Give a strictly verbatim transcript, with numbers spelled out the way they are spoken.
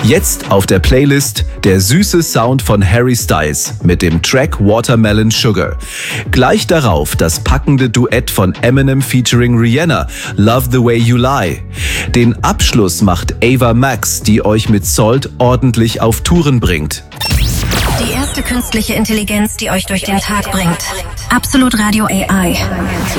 Jetzt auf der Playlist der süße Sound von Harry Styles mit dem Track Watermelon Sugar. Gleich darauf das packende Duett von Eminem featuring Rihanna, Love the Way You Lie. Den Abschluss macht Ava Max, die euch mit Salt ordentlich auf Touren bringt. Die erste künstliche Intelligenz, die euch durch den Tag bringt. Absolut Radio A I.